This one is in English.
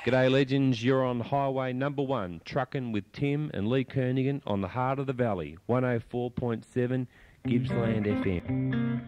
G'day legends, you're on highway number 1, trucking with Tim and Lee Kernaghan on the heart of the valley, 104.7 Gippsland FM.